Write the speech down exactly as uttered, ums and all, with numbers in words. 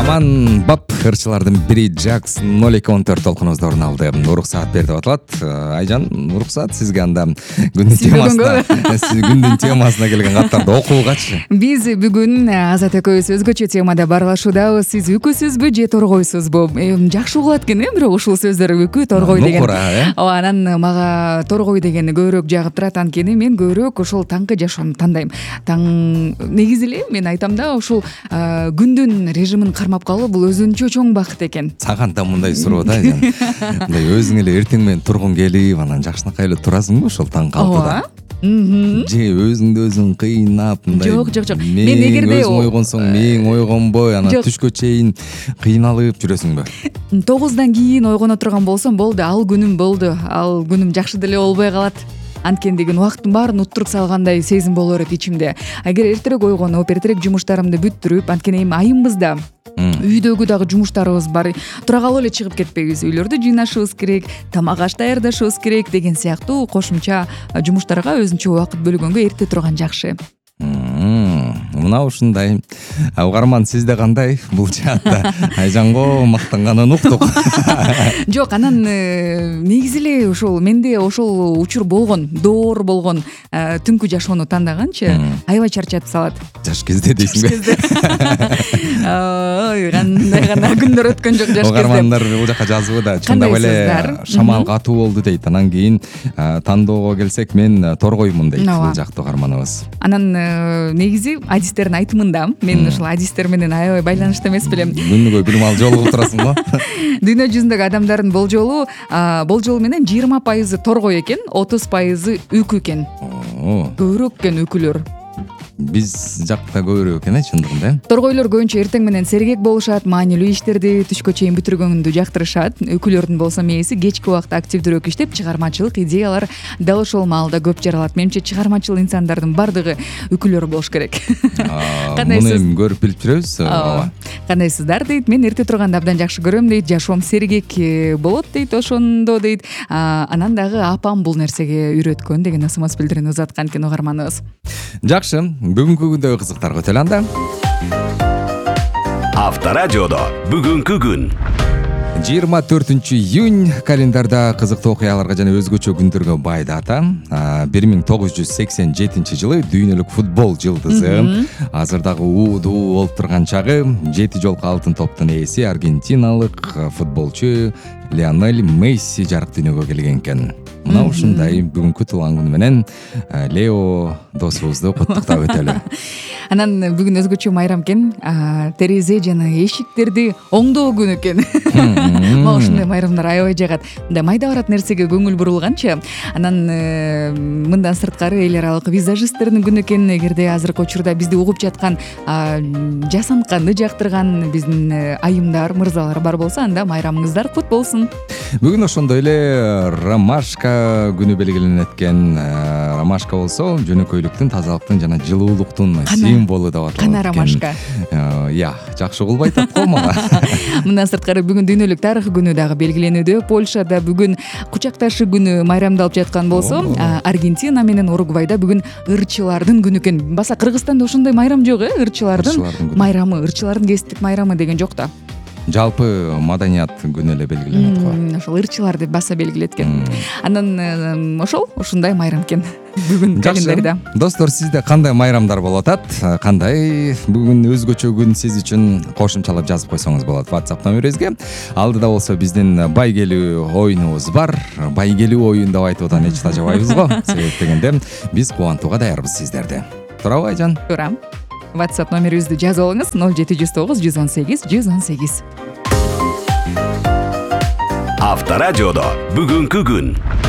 угарман бап ырчылардын бири Жакс ноль эки он төрт толкунубузда орун алды. Уруксаат берип атылат. Айжан, уруксаат сизге анда күндүн темасына, күндүн темасына келген каттарды окуугачы. Биз бүгүн Азат экөөбүз өзгөчө темада баарлашуудабыз. Сиз үкүсүзбү же торгойсузбу? Жакшы угулат экен, э, бирок ушул сөздөр үкү, торгой деген. Ооба, анан мага торгой деген көбүрөөк жагып турат. Анткени мен көбүрөөк ошол таңкы жашоону тандайм. Таң негизи эле мен айтам да, ушул күндүн режимин кармап калуу бул өзүнчө чоң бакыт экен. Саган да мындай суроо да, Айжан. Мындай өзүң эле эртең менен тургуң келип, анан жакшынакай эле турасыңбы ошол таң калтыда? Же өзүңдү өзүң кыйнап мындай. Жок, жок, жок. Мен эгерде өзүң ойгонсоң, мен ойгонбой, анан түшкө чейин кыйналып жүрөсүңбү? тогуздан кийин ойгоно турган болсом болду, ал күнүм болду. Ал күнүм жакшы деле болбой калат. Анткендигин убакыттын баарын уттуруп салгандай сезим боло берет ичимде. Эгер эртерээк ойгонуп, эртерээк жумуштарымды бүттүрүп, анткени эми айымбызда үйдөгү дагы жумуштарыбыз бар. Тура калып эле чыгып кетпейбиз. Үйлөрдү жыйнашыбыз керек, тамак аш даярдашыбыз керек деген сыяктуу кошумча жумуштарга өзүнчө убакыт бөлгөнгө эрте турган жакшы. Мына ушундай. Угарман, сизде кандай бул жаатта? Айжанго мактанганын уктук. Жок, анан негизи эле ошол менде ошол учур болгон, доор болгон түнкү жашоону тандаганчы аябай чарчатып салат. Жаш кезде дейсиңби? Ой, кандай гана күндөр өткөн жок жаш кезде. Угармандар бул жака жазыбы да чындап эле шамал катуу болду дейт. Анан кийин тандоого келсек, мен торгоймун дейт бул жакта угарманыбыз. Анан негизи адистердин айтымында мен ушул адистер менен аябай байланышта эмес белем. Күнүгө билим алып жолугуп турасың го? Дүйнө жүзүндөгү адамдардын болжолу болжол менен жыйырма пайызы торгой экен, отуз пайызы үкү экен. Көбүрөөк экен үкүлөр. Биз жакта көбүрөөк экен, чындыгында. Торгойлор көбүнчө эртең менен сергек болушат, маанилүү иштерди түшкө чейин бүтүргөнгү жактырышат. Үкүлөрдүн болсо мээси кечки убакта активдүүрөөк иштеп, чыгармачылык идеялар дал ошол маалда көп жаралат. Менимче чыгармачыл инсандардын бардыгы үкүлөр болуш керек. Муну эми көрүп билип жүрөбүз. Кандайсыздар дейт. Мен эрте турганды абдан жакшы көрөм дейт. Жашоом сергек болот дейт, ошондо дейт. Анан дагы апам бул нерсеге үйрөткөн деген ысымас билдирүүнү узаткан экен угарманыбыз. Жакшы, бүгүнкү күндөгү кызыктар өтө эле анда. Авторадиодо бүгүнкү күн. жыйырма төртүнчү июнь календарда кызыктуу окуяларга жана өзгөчө күндөргө бай дата. бир миң тогуз жүз сексен жетинчи жылы дүйнөлүк футбол жылдызы азырдагы уудуу болуп турган чагы жети жолку алтын топтун ээси аргентиналык футболчу Лионель Месси жарык дүйнөгө келген экен. Мына ушундай бүгүнкү туулган күнү менен Лео досубузду куттуктап өтөлү. Анан бүгүн өзгөчө майрам экен. Терезе жана эшиктерди оңдоо күнү экен. Мага ушундай майрамдар аябай жагат. Мындай майда барат нерсеге көңүл бурулганчы. Анан мындан сырткары эл аралык визажисттердин күнү экен. Эгерде азыркы учурда бизди угуп жаткан, жасантканды жактырган биздин айымдар, мырзалар бар болсо, анда майрамыңыздар кут болсун. Бүгүн ошондой эле ромашка күнү белгиленет экен. Ромашка болсо жөнөкөйлүктүн, тазалыктын жана жылуулуктун символу деп аталат экен. Кана ромашка. Я, жакшы кылбай атат го мага. Мындан сырткары бүгүн дүйнөлүк тарых күнү дагы белгиленүүдө. Польшада бүгүн кучакташуу күнү майрамдалып жаткан болсо, Аргентина менен Уругвайда бүгүн ырчылардын күнү экен. Баса Кыргызстанда ошондой майрам жок, э? Ырчылардын майрамы, ырчылардын кесиптик майрамы деген жок да. Жалпы маданият күнү эле белгиленет го. Ошол ырчылар деп баса белгилеткен. Анан ошол ушундай майрам экен бүгүн календарда. Достор, сизде кандай майрамдар болуп атат? Кандай бүгүн өзгөчө күн сиз үчүн кошумчалап жазып койсоңуз болот WhatsApp номерибизге. Алдыда болсо биздин байгелүү оюнубуз бар. Байгелүү оюн деп айтып атан эч тажабайбыз го. Себеп дегенде биз кубантууга даярбыз сиздерди. Туурабы, Айжан? Туура. WhatsApp номерибизди жазып алыңыз: ноль жети жүз тогуз жүз он сегиз жүз он сегиз. Авторадиодо бүгүнкү күн.